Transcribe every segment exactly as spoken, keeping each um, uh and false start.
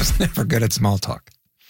Just never good at small talk.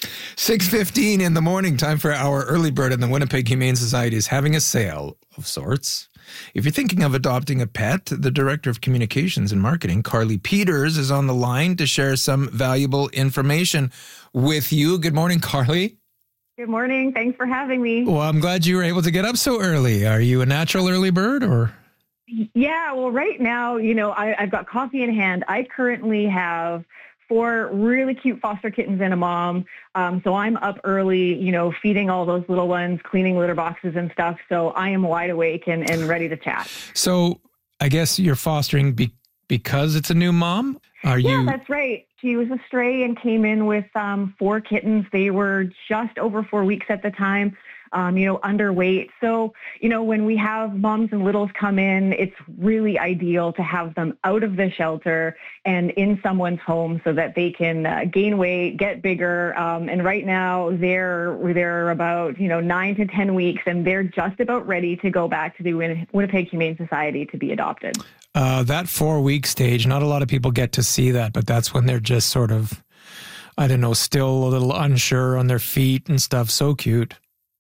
six fifteen in the morning, time for our early bird, and the Winnipeg Humane Society is having a sale of sorts. If you're thinking of adopting a pet, the Director of Communications and Marketing, Carly Peters, is on the line to share some valuable information with you. Good morning, Carly. Good morning. Thanks for having me. Well, I'm glad you were able to get up so early. Are you a natural early bird or? Yeah, well, right now, you know, I, I've got coffee in hand. I currently have four really cute foster kittens and a mom. Um, so I'm up early, you know, feeding all those little ones, cleaning litter boxes and stuff. So I am wide awake and, and ready to chat. So I guess you're fostering be- because it's a new mom? Are yeah, you? That's right. She was a stray and came in with um, four kittens. They were just over four weeks at the time. Um, you know, underweight. So, you know, when we have moms and littles come in, it's really ideal to have them out of the shelter and in someone's home so that they can uh, gain weight, get bigger. Um, and right now they're they're about, you know, nine to ten weeks, and they're just about ready to go back to the Win- Winnipeg Humane Society to be adopted. Uh, that four-week stage, not a lot of people get to see that, but that's when they're just sort of, I don't know, still a little unsure on their feet and stuff. So cute.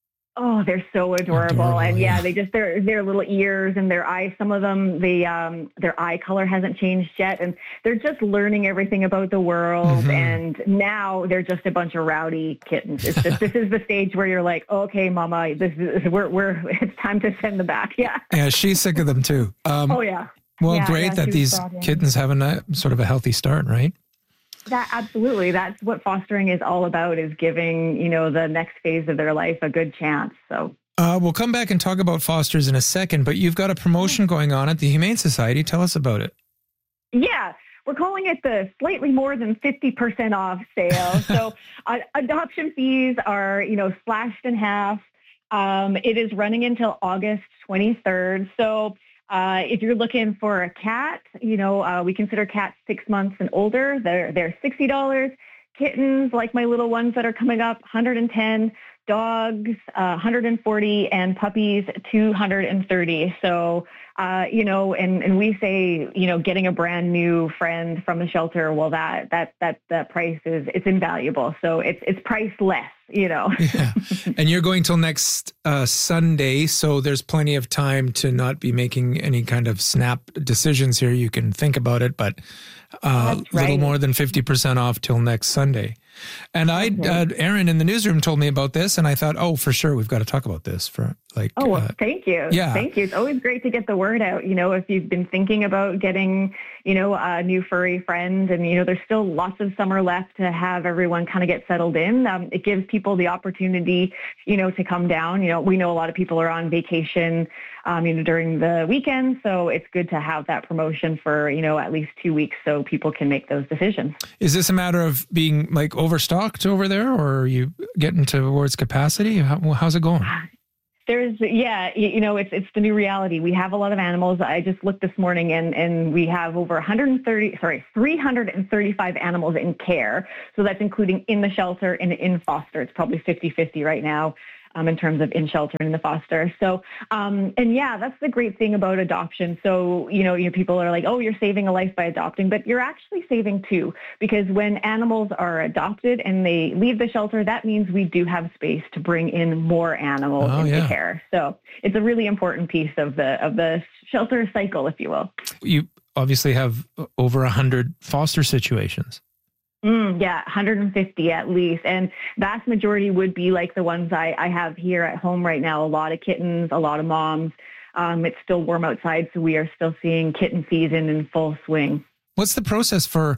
Oh, they're so adorable. Adorable, and yeah, yeah. they just, their their little ears and their eyes, some of them, they, um, their eye color hasn't changed yet. And they're just learning everything about the world. Mm-hmm. And now they're just a bunch of rowdy kittens. It's just, this is the stage where you're like, okay, mama, this is, we're, we're, it's time to send them back. Yeah. Yeah, she's sick of them too. Um, oh, yeah. Well, Yeah, great yeah, that she was these brought in. kittens have a ni- sort of a healthy start, right? That absolutely. That's what fostering is all about, is giving, you know, the next phase of their life a good chance. So. Uh, we'll come back and talk about fosters in a second, but you've got a promotion going on at the Humane Society. Tell us about it. Yeah, we're calling it the slightly more than fifty percent off sale. So uh, adoption fees are, you know, slashed in half. Um, it is running until August twenty-third. So uh, if you're looking for a cat, you know, uh, we consider cats six months and older. They're, they're sixty dollars. Kittens, like my little ones that are coming up, one hundred ten. Dogs, uh, one hundred forty, and puppies, two hundred thirty. So, uh, you know, and, and we say, you know, getting a brand new friend from the shelter, well, that, that, that, that price is, it's invaluable. So it's, it's priceless, you know. Yeah. And you're going till next uh, Sunday, so there's plenty of time to not be making any kind of snap decisions here. You can think about it, but a uh, right. little more than fifty percent off till next Sunday. And I, uh, Aaron in the newsroom told me about this, and I thought, oh, for sure, we've got to talk about this. For like, oh, well, uh, thank you, yeah. thank you. It's always great to get the word out. You know, if you've been thinking about getting, you know, a new furry friend, and you know, there's still lots of summer left to have everyone kind of get settled in. Um, it gives people the opportunity, you know, to come down. You know, we know a lot of people are on vacation, um, you know, during the weekend, so it's good to have that promotion for, you know, at least two weeks so people can make those decisions. Is this a matter of being like overstocked over there, or are you getting towards capacity? How, how's it going? There's, yeah, you know, it's it's the new reality. We have a lot of animals. I just looked this morning, and, and we have over one hundred thirty, sorry, three hundred thirty-five animals in care. So that's including in the shelter and in foster. It's probably fifty-fifty right now. Um, in terms of in shelter and in the foster. So, um, and yeah, that's the great thing about adoption. So, you know, you know, people are like, oh, you're saving a life by adopting, but you're actually saving two, because when animals are adopted and they leave the shelter, that means we do have space to bring in more animals oh, into yeah. care. So it's a really important piece of the, of the shelter cycle, if you will. You obviously have over a hundred foster situations. Mm, yeah, one hundred fifty at least. And vast majority would be like the ones I, I have here at home right now. A lot of kittens, a lot of moms. Um, it's still warm outside, so we are still seeing kitten season in full swing. What's the process for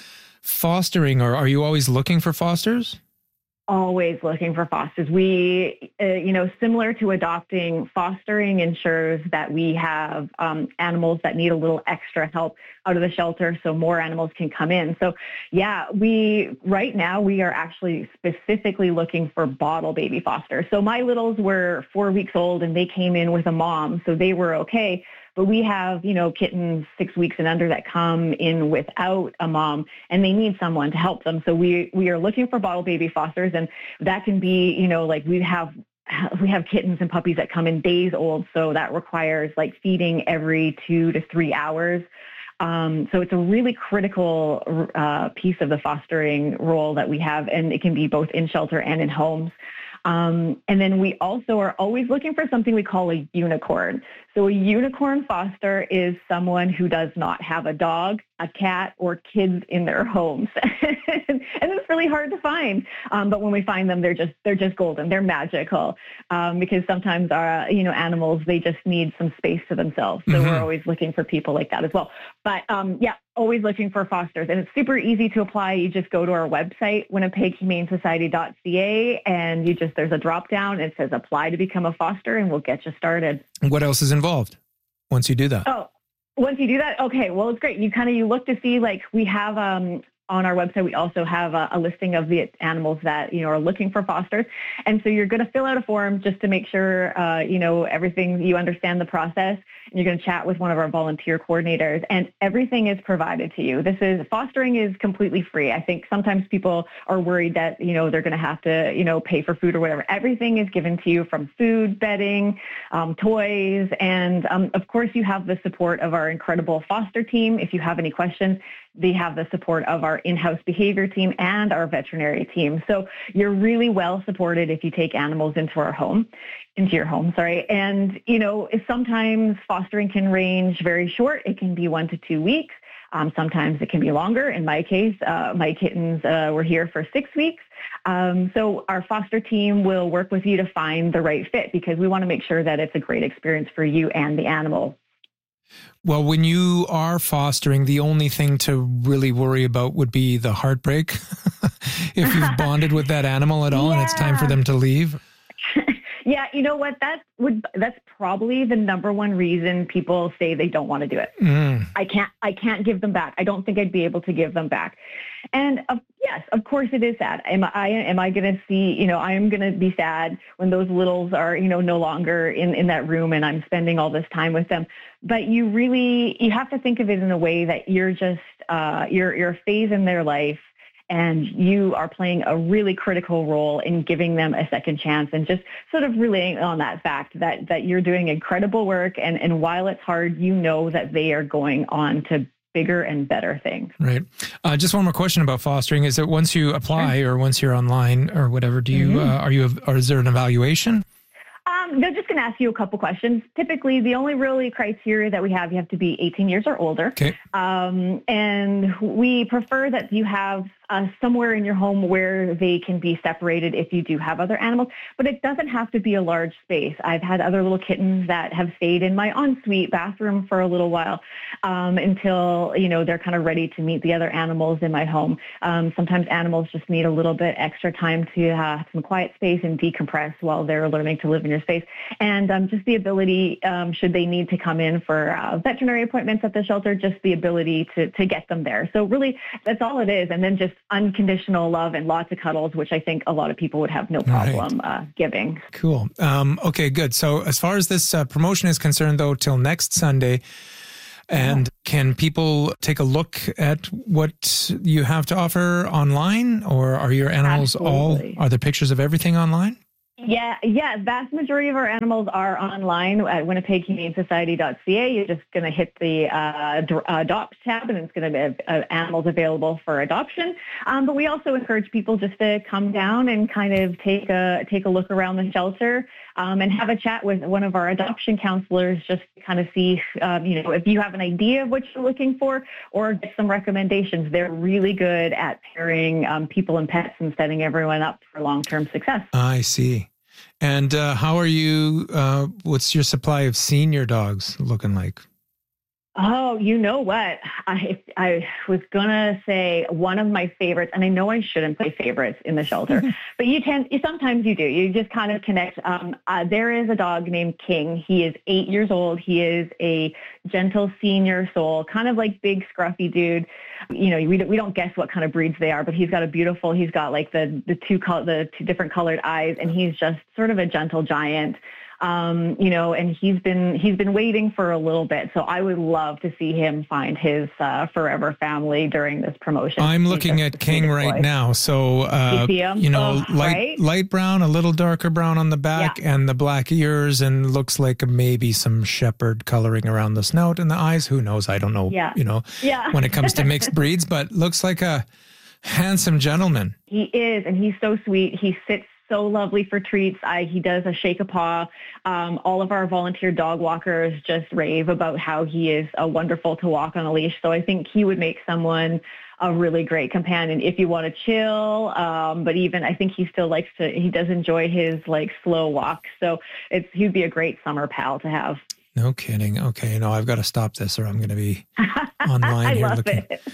fostering, or are you always looking for fosters? Always looking for fosters. We, uh, you know, similar to adopting, fostering ensures that we have um, animals that need a little extra help out of the shelter so more animals can come in. So yeah, we, right now we are actually specifically looking for bottle baby fosters. So my littles were four weeks old and they came in with a mom, so they were okay. But we have, you know, kittens six weeks and under that come in without a mom, and they need someone to help them. So we we are looking for bottle baby fosters, and that can be, you know, like we have we have kittens and puppies that come in days old, so that requires like feeding every two to three hours. Um, so it's a really critical uh, piece of the fostering role that we have, and it can be both in shelter and in homes. Um, and then we also are always looking for something we call a unicorn. So a unicorn foster is someone who does not have a dog, a cat, or kids in their homes. And it's really hard to find. Um, but when we find them, they're just they're just golden. They're magical um, because sometimes our you know animals, they just need some space to themselves. So mm-hmm. we're always looking for people like that as well. But um, yeah, always looking for fosters. And it's super easy to apply. You just go to our website, winnipeg humane society dot c a, and you just there's a drop down. It says apply to become a foster, and we'll get you started. What else is involved once you do that? Oh, once you do that, okay, well, it's great. You kind of you look to see, like, we have um, on our website, we also have a, a listing of the animals that, you know, are looking for fosters. And so you're going to fill out a form just to make sure, uh, you know, everything, you understand the process. And you're going to chat with one of our volunteer coordinators, and everything is provided to you. This is, fostering is completely free. I think sometimes people are worried that, you know, they're going to have to, you know, pay for food or whatever. Everything is given to you, from food, bedding, um, toys. And um, of course, you have the support of our incredible foster team. If you have any questions, they have the support of our in-house behavior team and our veterinary team. So you're really well supported if you take animals into our home, into your home, sorry. And, you know, sometimes fostering can range very short. It can be one to two weeks. Um, sometimes it can be longer. In my case, uh, my kittens uh, were here for six weeks. Um, so our foster team will work with you to find the right fit, because we want to make sure that it's a great experience for you and the animal. Well, when you are fostering, the only thing to really worry about would be the heartbreak. If you've bonded with that animal at all, yeah. and it's time for them to leave. Yeah, you know what? That would that's probably the number one reason people say they don't want to do it. Mm. I can't I can't give them back. I don't think I'd be able to give them back. And uh, yes, of course it is sad. Am I am I going to see, you know, I am going to be sad when those littles are, you know, no longer in, in that room and I'm spending all this time with them. But you really, you have to think of it in a way that you're just, uh, you're, you're a phase in their life, and you are playing a really critical role in giving them a second chance, and just sort of relaying on that fact that, that you're doing incredible work. And, and while it's hard, you know that they are going on to bigger and better things. Right. Uh, just one more question about fostering. Is it once you apply or once you're online or whatever, do you, mm-hmm. uh, are you, or is there an evaluation? Um, they're just going to ask you a couple questions. Typically, the only really criteria that we have, you have to be eighteen years or older. Okay. Um, and we prefer that you have uh, somewhere in your home where they can be separated if you do have other animals, but it doesn't have to be a large space. I've had other little kittens that have stayed in my ensuite bathroom for a little while um, until, you know, they're kind of ready to meet the other animals in my home. Um, sometimes animals just need a little bit extra time to have some quiet space and decompress while they're learning to live in your space. And um, just the ability, um, should they need to come in for uh, veterinary appointments at the shelter, just the ability to, to get them there. So really, that's all it is. And then just unconditional love and lots of cuddles, which I think a lot of people would have no problem right. uh, giving. Cool. Um, okay, good. So as far as this uh, promotion is concerned, though, till next Sunday, and yeah. can people take a look at what you have to offer online, or are your animals Absolutely. all, are there pictures of everything online? Yeah, yeah. Vast majority of our animals are online at winnipeg humane society dot c a. You're just going to hit the uh, adopt tab, and it's going to be uh, animals available for adoption. Um, but we also encourage people just to come down and kind of take a take a look around the shelter um, and have a chat with one of our adoption counselors, just to kind of see, um, you know, if you have an idea of what you're looking for, or get some recommendations. They're really good at pairing um, people and pets and setting everyone up for long-term success. I see. And uh, how are you, uh, what's your supply of senior dogs looking like? Oh, you know what? I I was going to say one of my favorites, and I know I shouldn't say favorites in the shelter, but you tend, sometimes you do. You just kind of connect. Um, uh, there is a dog named King. He is eight years old. He is a gentle senior soul, kind of like big scruffy dude. You know, we don't, we don't guess what kind of breeds they are, but he's got a beautiful, he's got like the, the two, col- the two different colored eyes, and he's just sort of a gentle giant. Um, you know, and he's been he's been waiting for a little bit. So I would love to see him find his uh, forever family during this promotion. I'm He's looking just at the King sweetest right boy. now. So, uh, You see him? you know, Oh, light right? light brown, a little darker brown on the back, Yeah. and the black ears, and looks like maybe some shepherd coloring around the snout and the eyes. Who knows? I don't know. Yeah. You know, Yeah. when it comes to mixed breeds, but looks like a handsome gentleman. He is, and he's so sweet. He sits so lovely for treats. I, he does a shake a paw. Um, all of our volunteer dog walkers just rave about how he is uh, wonderful to walk on a leash. So I think he would make someone a really great companion if you want to chill. Um, but even I think he still likes to, he does enjoy his like slow walks. So it's, he'd be a great summer pal to have. No kidding. Okay, no, I've got to stop this or I'm going to be online I here love looking. it.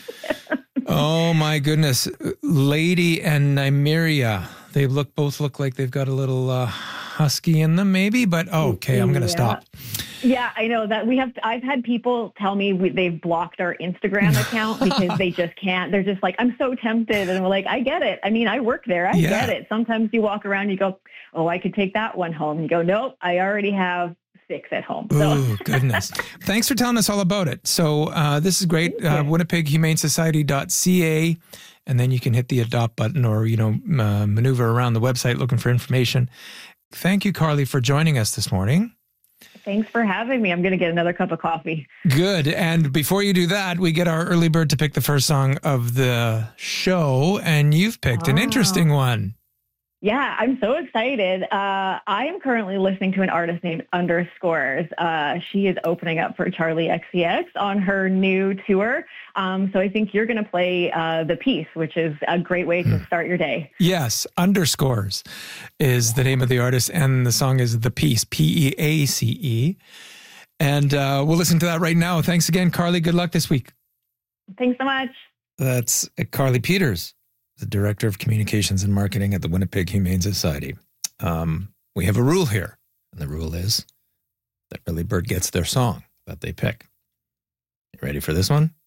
Oh my goodness, Lady and Nymeria. They look both look like they've got a little uh, husky in them, maybe. But oh, okay, I'm going to Yeah. stop. Yeah, I know that we have. I've had people tell me we, they've blocked our Instagram account because they just can't. They're just like, I'm so tempted, and we're like, I get it. I mean, I work there. I Yeah. get it. Sometimes you walk around, you go, oh, I could take that one home. You go, nope, I already have six at home. So. Oh, goodness. Thanks for telling us all about it. So uh, this is great. Uh, Winnipeg Humane Society dot C A. And then you can hit the adopt button or, you know, uh, maneuver around the website looking for information. Thank you, Carly, for joining us this morning. Thanks for having me. I'm going to get another cup of coffee. Good. And before you do that, we get our early bird to pick the first song of the show. And you've picked an Oh. interesting one. Yeah, I'm so excited. Uh, I am currently listening to an artist named Underscores. Uh, she is opening up for Charlie X C X on her new tour. Um, so I think you're going to play uh, The Piece, which is a great way to start your day. Yes, Underscores is the name of the artist, and the song is The Piece, P E A C E. And uh, we'll listen to that right now. Thanks again, Carly. Good luck this week. Thanks so much. That's Carly Peters, the Director of Communications and Marketing at the Winnipeg Humane Society. Um, we have a rule here, and the rule is that Early Bird gets their song that they pick. You ready for this one?